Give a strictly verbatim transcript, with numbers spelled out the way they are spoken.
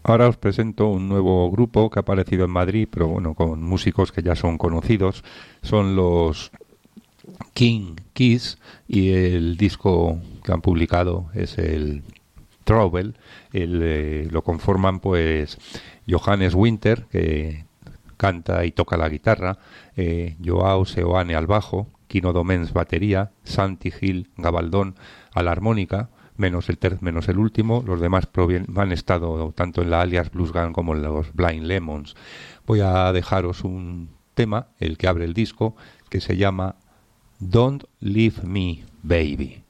Ahora os presento un nuevo grupo que ha aparecido en Madrid, pero bueno, con músicos que ya son conocidos. Son los King Kiss y el disco que han publicado es el Trouble. El, eh, lo conforman pues Johannes Winter, que canta y toca la guitarra, eh, Joao Seoane al bajo, Kino Domens batería, Santi Gil Gabaldón a la armónica, menos el ter menos el último. Los demás han estado tanto en la Alias Blues Gang como en los Blind Lemons. Voy a dejaros un tema, el que abre el disco, que se llama Don't Leave Me, Baby.